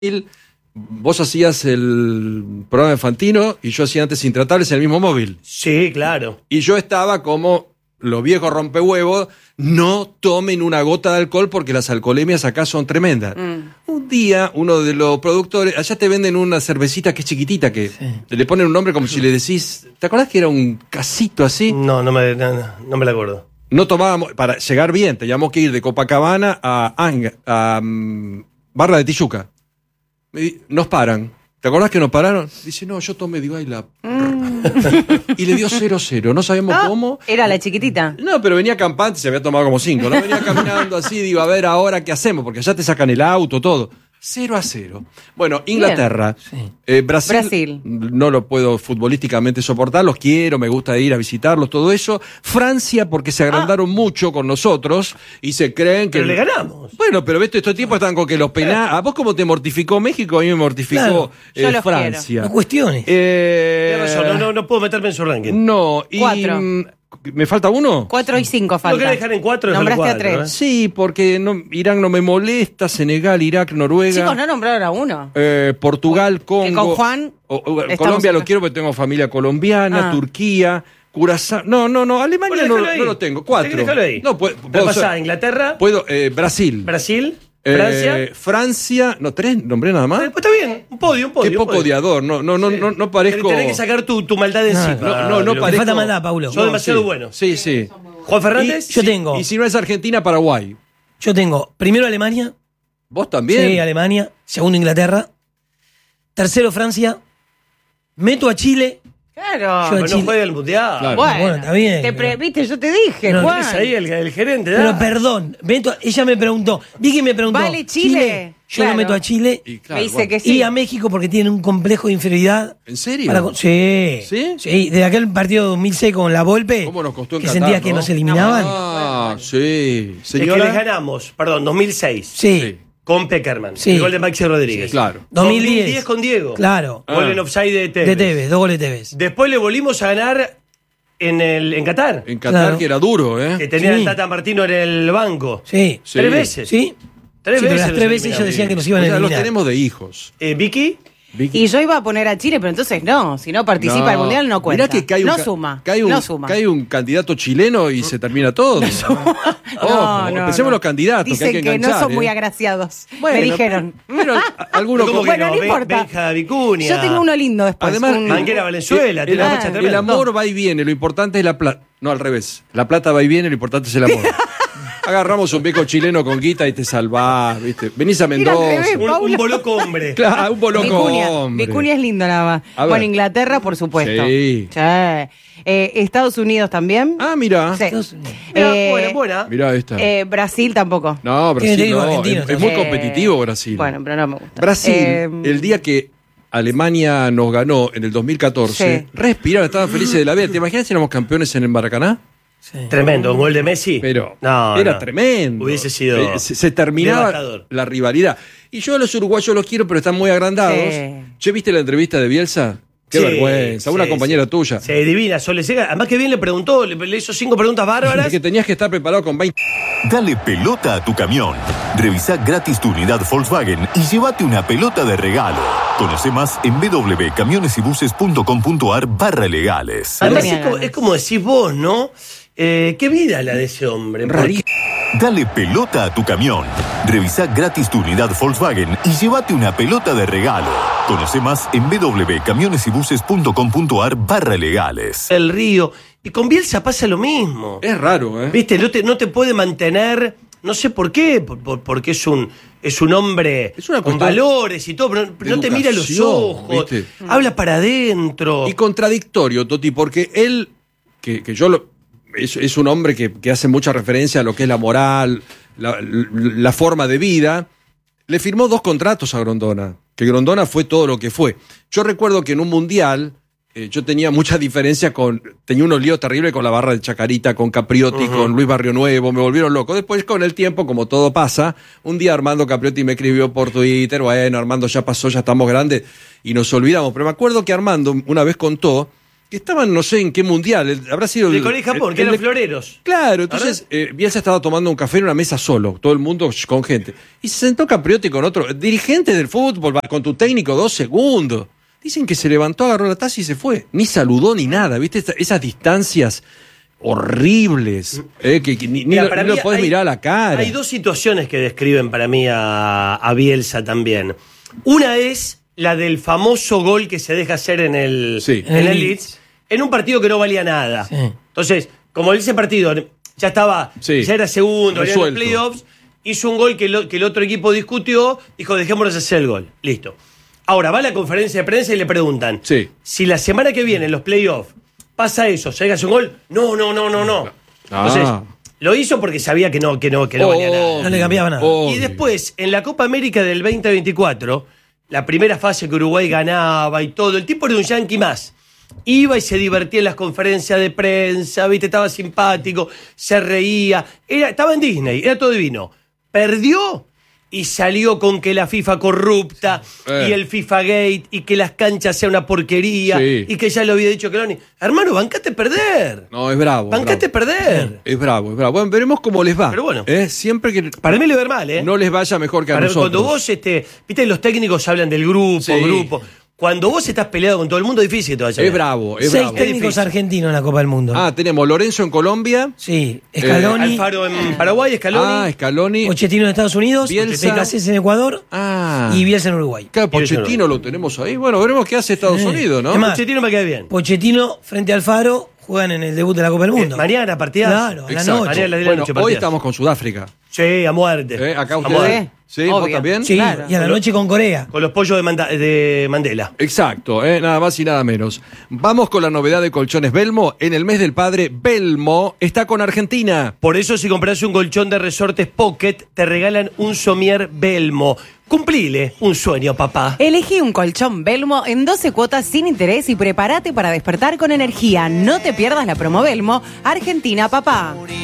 Vos hacías el programa de Fantino y yo hacía antes Intratables en el mismo móvil. Sí, claro. Y yo estaba como los viejos rompehuevos, no tomen una gota de alcohol porque las alcoholemias acá son tremendas. Un día, uno de los productores, allá te venden una cervecita que es chiquitita, que le ponen un nombre como si le decís, ¿te acordás que era un casito así? No me la acuerdo. No tomábamos, para llegar bien, teníamos que ir de Copacabana a Barra de Tijuca. Nos paran. ¿Te acordás que nos pararon? Dice, no, yo tomé, digo, ay, la... Y le dio 0-0, no sabemos cómo. Era la chiquitita. No, pero venía campante, se había tomado como 5, ¿no? Venía caminando así, digo, a ver ahora qué hacemos, porque allá te sacan el auto, todo. 0-0. Bueno, Inglaterra. Brasil. No lo puedo futbolísticamente soportar, los quiero, me gusta ir a visitarlos, todo eso. Francia, porque se agrandaron mucho con nosotros y se creen que... Pero le ganamos. Bueno, pero ves, estos tipos están con que los penales... ¿A vos cómo te mortificó México? A mí me mortificó Francia. No cuestiones. Tienes razón, no puedo meterme en su ranking. No, y... 4. ¿Me falta uno? 4 y 5 falta. ¿No querés dejar en 4? Nombraste a 3. Sí, porque Irán no me molesta, Senegal, Irak, Noruega. Chicos, no nombraron a uno. Portugal, Congo. Que con Juan. Colombia lo quiero porque tengo familia colombiana, Turquía, Curazao. No, Alemania no lo tengo. 4. Déjalo ahí. No, puedo pasar Inglaterra. Puedo, Brasil. Francia. Francia, no, 3, nombré nada más. Pues está bien, un podio. Qué poco odiador, no parezco. Tenés que sacar tu maldad de encima. No Me parezco. falta maldad, Paulo. Sos demasiado bueno. Sí. Juan Fernández. Yo tengo. Y si no es Argentina, Paraguay. Yo tengo primero Alemania. ¿Vos también? Sí, Alemania. Segundo Inglaterra. Tercero Francia. Meto a Chile. Claro. Yo- Pero no Chile. juega el mundial. Claro. Bueno, está bien. Viste, yo te dije, No, Juan. Es ahí el gerente. Pero perdón, ella me preguntó, Vicky me preguntó. Vale, Chile. Yo Claro. lo meto a Chile Y claro, Me dice bueno. que sí. y a México porque tienen un complejo de inferioridad. ¿En serio? Sí. ¿Sí? Sí, desde aquel partido 2006 con la Volpe, ¿Cómo nos costó en que Qatar, sentías que no? nos eliminaban. Ah, sí. Es que les Señora. ganamos, 2006. Sí, Con Peckerman. Sí. El gol de Maxi Rodríguez. Claro. 2010 con Diego. claro. Gol en offside de Tevez. De Tevez, 2 goles de Tevez. Después le volvimos a ganar en Qatar. En Qatar, Claro. que era duro, ¿eh? Que tenía Sí. el Tata Martino en el banco. Sí. Sí. 3 veces. Sí. Tres Sí, pero veces las nos 3 veces ellos eliminaron. decían que nos O iban a sea, los eliminar. tenemos de hijos. Vicky. Y yo iba a poner a Chile, pero entonces no. Si no participa el mundial, no cuenta. Mirá que cae no un, suma. cae no suma. cae un candidato chileno y se termina todo. Empecemos los candidatos. Dicen que hay que, que no enganchar, son muy agraciados. Bueno, me dijeron. Pero algunos ¿Cómo que Bueno, no? no importa. Benja Vicuña. Yo tengo uno lindo después. Además, Manguera Valenzuela. el, tiene una facha tremenda. amor va y viene, lo importante es la plata. No, al revés. La plata va y viene, lo importante es el amor. Agarramos un viejo chileno con guita y te salvás, ¿viste? Venís a Mira, al Mendoza. revés. Un boloco hombre. Claro, un boloco Vicuña. hombre. Vicuña es lindo nada más. A ver. Bueno, Inglaterra, por supuesto. Sí. Estados Unidos también. Ah, mira. Sí. Estados Unidos. Buena. Mirá esta. Brasil tampoco. No, Brasil Tiene no. argentino, Es muy Eh, competitivo Brasil. Bueno, pero no me gusta. Brasil, Eh, el día que Alemania nos ganó en el 2014, Sí. respiraron, estaban felices de la vida. ¿Te imaginas si éramos campeones en el Maracaná? Sí. Tremendo. Un gol de Messi. Pero No, era no. tremendo. Hubiese sido Se terminaba devastador. la rivalidad. Y yo a los uruguayos los quiero, pero están muy agrandados. Sí. ¿Che, viste la entrevista de Bielsa? Qué Sí, vergüenza. Una sí, compañera sí. tuya. Se divina, Sole Sega. Además que bien le preguntó, le hizo 5 preguntas bárbaras. Es que tenías que estar preparado con 20. Dale pelota a tu camión. Revisá gratis tu unidad Volkswagen y llévate una pelota de regalo. Conoce más en www.camionesybuses.com.ar/legales. Además tenía ganas. es como decís vos, ¿no? Qué vida la de ese hombre. Rarísimo. Dale pelota a tu camión. Revisá gratis tu unidad Volkswagen y llévate una pelota de regalo. Conoce más en www.camionesybuses.com.ar/legales. El río. Y con Bielsa pasa lo mismo. Es raro, ¿eh? ¿Viste? No te puede mantener, no sé por qué, porque es un hombre Es una con cuestión valores y todo, pero no te mira a los educación, ojos, ¿viste? habla para adentro. Y contradictorio, Toti, porque él, que yo es un hombre que hace mucha referencia a lo que es la moral, la forma de vida. Le firmó 2 contratos a Grondona, que Grondona fue todo lo que fue. Yo recuerdo que en un mundial yo tenía mucha diferencia tenía unos líos terribles con la barra de Chacarita, con Capriotti, con Luis Barrio Nuevo, me volvieron loco. Después, con el tiempo, como todo pasa, un día Armando Capriotti me escribió por Twitter, bueno, Armando ya pasó, ya estamos grandes, y nos olvidamos. Pero me acuerdo que Armando una vez contó que estaban, no sé en qué mundial, habrá sido De Corea y Japón, que eran floreros. Claro, entonces Bielsa estaba tomando un café en una mesa solo, todo el mundo con gente. Y se sentó Capriotti con otro, dirigente del fútbol, va con tu técnico 2 segundos. Dicen que se levantó, agarró la taza y se fue. Ni saludó ni nada, ¿viste? Esas distancias horribles, que ni Mira, lo podés mirar a la cara. Hay dos situaciones que describen para mí a Bielsa también. Una es la del famoso gol que se deja hacer en el Leeds, en un partido que no valía nada. Sí. Entonces, como ese partido ya estaba, ya era segundo, ya en los resuelto. playoffs, hizo un gol que el otro equipo discutió, dijo, dejémonos hacer el gol. Listo. Ahora va a la conferencia de prensa y le preguntan, si la semana que viene en los playoffs pasa eso, se hace un gol, no. Entonces, lo hizo porque sabía que no valía nada. No le cambiaba nada. Y después, en la Copa América del 2024, la primera fase que Uruguay ganaba y todo, el tipo era un yanqui más. Iba y se divertía en las conferencias de prensa, ¿viste? Estaba simpático, se reía, estaba en Disney, era todo divino. Perdió y salió con que la FIFA corrupta y el FIFA Gate y que las canchas sean una porquería y que ya lo había dicho Keloni. Hermano, bancate perder. No, es bravo. Bancate perder. Es bravo. Bueno, veremos cómo les va. Pero bueno. Siempre que para mí le va mal, no les vaya mejor que a nosotros. Cuando vos, viste, los técnicos hablan del grupo. Cuando vos estás peleado con todo el mundo, es difícil que te vaya. Es bravo, es 6 bravo. técnicos argentinos en la Copa del Mundo. Tenemos Lorenzo en Colombia. Sí, Scaloni. Alfaro en Paraguay, Scaloni. Scaloni. Pochettino en Estados Unidos. Bielsa. Becasés en Ecuador. Y Bielsa en Uruguay. Claro, Pochettino lo tenemos ahí. Bueno, veremos qué hace Estados Unidos, ¿no? Es más, Pochettino me queda bien. Pochettino frente a Alfaro juegan en el debut de la Copa del Mundo. Mañana, partidas. Claro, a la Exacto. noche. Mañana a las 10 de la Bueno, noche, hoy partidas. estamos con Sudáfrica. Sí, a muerte. Acá A ustedes. muerte. Sí, ¿vos Obvio. también? Sí, Claro. y a la noche con Corea. Con los pollos de Mandela. Exacto, nada más y nada menos. Vamos con la novedad de Colchones Belmo. En el mes del padre, Belmo está con Argentina. Por eso, si compras un colchón de resortes Pocket, te regalan un somier Belmo. Cumplile un sueño, papá. Elegí un colchón Belmo en 12 cuotas sin interés y prepárate para despertar con energía. No te pierdas la promo Belmo. Argentina, papá.